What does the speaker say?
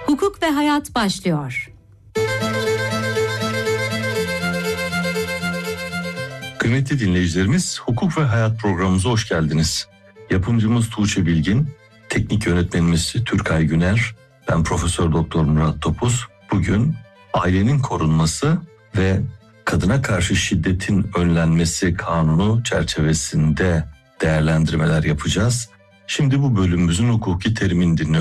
Hukuk ve Hayat başlıyor. Kıymetli dinleyicilerimiz, Hukuk ve Hayat programımıza hoş geldiniz. Yapımcımız Tuğçe Bilgin, teknik yönetmenimiz Türkay Güner, ben Profesör Doktor Murat Topuz. Bugün ailenin korunması ve kadına karşı şiddetin önlenmesi kanunu çerçevesinde değerlendirmeler yapacağız. Şimdi bu bölümümüzün hukuki terimini dinliyoruz.